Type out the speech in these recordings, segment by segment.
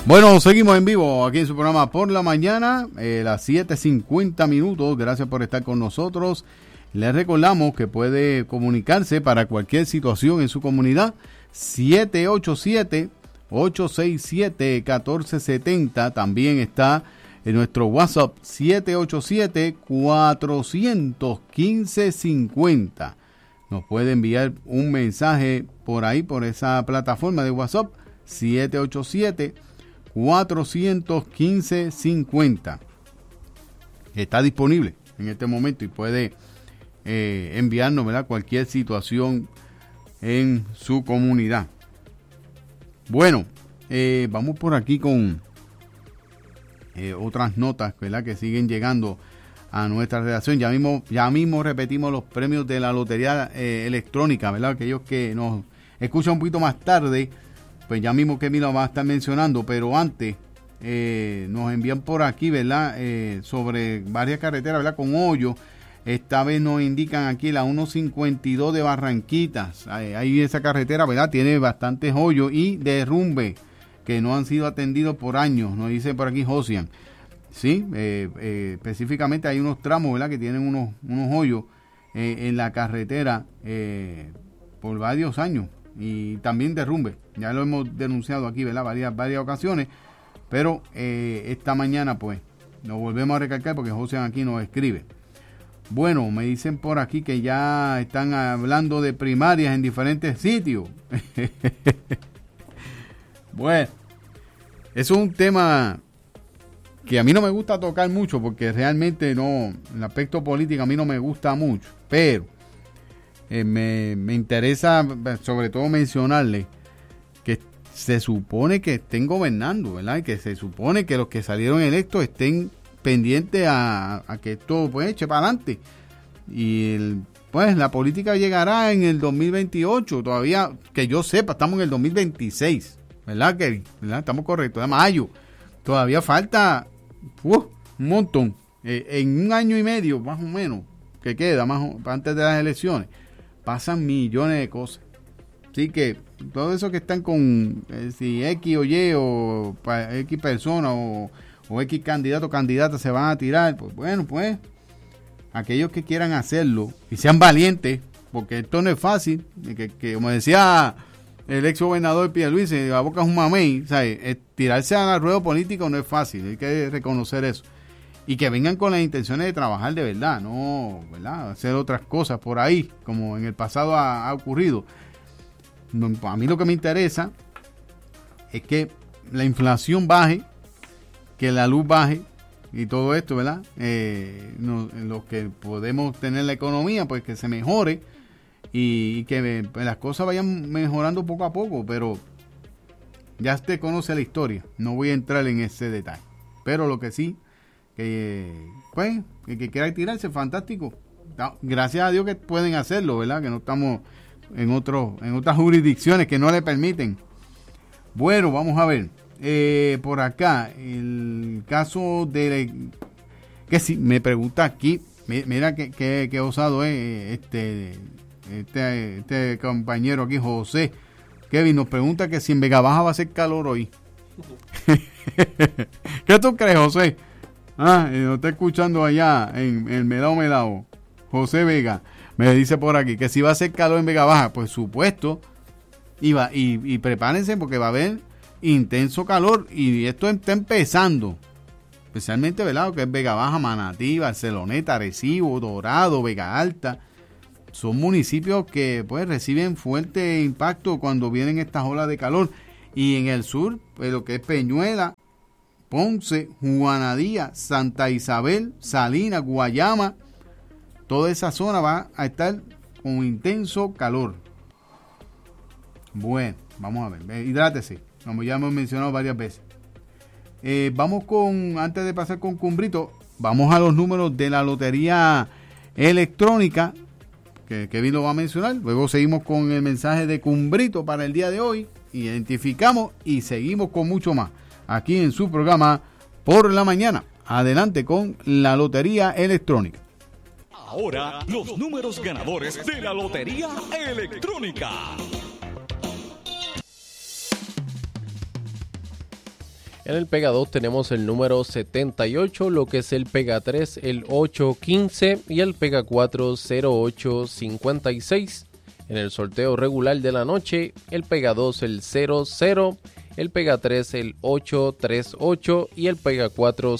Bueno, seguimos en vivo aquí en su programa Por la Mañana, las 7:50 minutos. Gracias por estar con nosotros. Les recordamos que puede comunicarse para cualquier situación en su comunidad. 787-867-1470. También está en nuestro WhatsApp 787-415-50. Nos puede enviar un mensaje por ahí, por esa plataforma de WhatsApp, 787-415-50. Está disponible en este momento y puede enviarnos, ¿verdad?, cualquier situación en su comunidad. Bueno, vamos por aquí con otras notas, ¿verdad?, que siguen llegando a nuestra redacción. Ya mismo repetimos los premios de la lotería electrónica, ¿verdad? Aquellos que nos escuchan un poquito más tarde, pues ya mismo Kevin lo va a estar mencionando, pero antes nos envían por aquí, ¿verdad?, sobre varias carreteras, ¿verdad?, con hoyo. Esta vez nos indican aquí la 152 de Barranquitas. Ahí esa carretera, ¿verdad?, tiene bastantes hoyos y derrumbe que no han sido atendidos por años, nos dice por aquí Josian. Sí, específicamente hay unos tramos, ¿verdad?, que tienen unos hoyos en la carretera por varios años y también derrumbe. Ya lo hemos denunciado aquí, ¿verdad?, varias ocasiones, pero esta mañana pues nos volvemos a recalcar porque Josian aquí nos escribe. Bueno, me dicen por aquí que ya están hablando de primarias en diferentes sitios. Bueno, eso es un tema que a mí no me gusta tocar mucho porque realmente no, el aspecto político a mí no me gusta mucho, pero me interesa sobre todo mencionarle que se supone que estén gobernando, ¿verdad? Y que se supone que los que salieron electos estén pendientes a que esto pues eche para adelante. Y pues la política llegará en el 2028, todavía que yo sepa, estamos en el 2026, ¿verdad, Kevin? ¿Verdad? Estamos correctos, de mayo. Todavía falta un montón. En un año y medio, más o menos, que queda antes de las elecciones, pasan millones de cosas. Así que todo eso que están con si X o Y o X persona o X candidato o candidata se van a tirar, pues bueno, pues aquellos que quieran hacerlo y sean valientes, porque esto no es fácil, que como decía el ex gobernador Pierluisi, la boca es un mamey, ¿sabes? Tirarse al ruedo político no es fácil, hay que reconocer eso. Y que vengan con las intenciones de trabajar de verdad, no, ¿verdad?, hacer otras cosas por ahí, como en el pasado ha ocurrido. No, a mí lo que me interesa es que la inflación baje, que la luz baje y todo esto, ¿verdad? Lo que podemos tener la economía, pues que se mejore y que las cosas vayan mejorando poco a poco, pero ya usted conoce la historia, no voy a entrar en ese detalle, pero lo que sí, pues, que quiera tirarse, fantástico, gracias a Dios que pueden hacerlo, ¿verdad? Que no estamos en otras jurisdicciones que no le permiten. Bueno, vamos a ver, por acá, el caso de que si me pregunta aquí, mira que osado es este compañero aquí, José. Kevin nos pregunta que si en Vega Baja va a hacer calor hoy. ¿Qué tú crees, José? Nos está escuchando allá en el Melao. José Vega me dice por aquí que si va a hacer calor en Vega Baja, pues supuesto, y prepárense porque va a haber intenso calor y esto está empezando, especialmente, ¿verdad?, que es Vega Baja, Manatí, Barceloneta, Arecibo, Dorado, Vega Alta. Son municipios que pues reciben fuerte impacto cuando vienen estas olas de calor. Y en el sur, pues lo que es Peñuela, Ponce, Juana Díaz, Santa Isabel, Salinas, Guayama, toda esa zona va a estar con intenso calor. Bueno, vamos a ver, hidrátese, como ya hemos mencionado varias veces. Vamos antes de pasar con Cumbrito, vamos a los números de la lotería electrónica, que Kevin lo va a mencionar. Luego seguimos con el mensaje de Cumbrito para el día de hoy. Identificamos y seguimos con mucho más aquí en su programa Por la Mañana. Adelante con la lotería electrónica. Ahora, los números ganadores de la lotería electrónica. En el Pega 2 tenemos el número 78, lo que es el Pega 3, el 815 y el Pega 4, 0856. En el sorteo regular de la noche, el Pega 2, el 00, el Pega 3, el 838 y el Pega 4,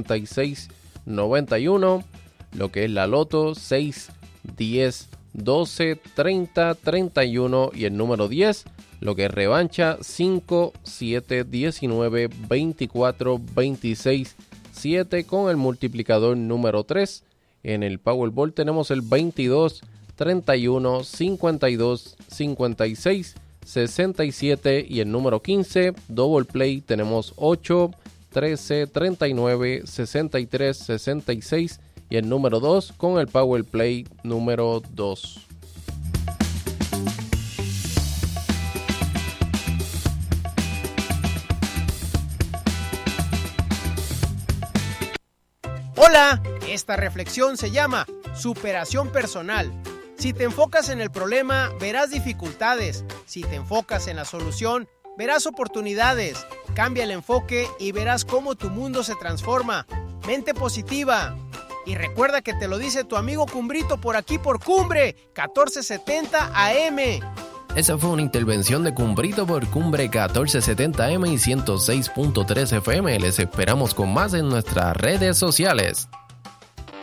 5691. Lo que es la Loto, 6, 10, 12, 30, 31 y el número 10. Lo que es revancha, 5, 7, 19, 24, 26, 7 con el multiplicador número 3. En el Powerball tenemos el 22, 31, 52, 56, 67 y el número 15. Double Play tenemos 8, 13, 39, 63, 66 y el número 2 con el Power Play número 2. Hola, esta reflexión se llama superación personal. Si te enfocas en el problema, verás dificultades. Si te enfocas en la solución, verás oportunidades. Cambia el enfoque y verás cómo tu mundo se transforma. Mente positiva. Y recuerda que te lo dice tu amigo Cumbrito por aquí por Cumbre, 1470 AM. Esa fue una intervención de Cumbrito por Cumbre 1470 AM y 106.3 FM. Les esperamos con más en nuestras redes sociales.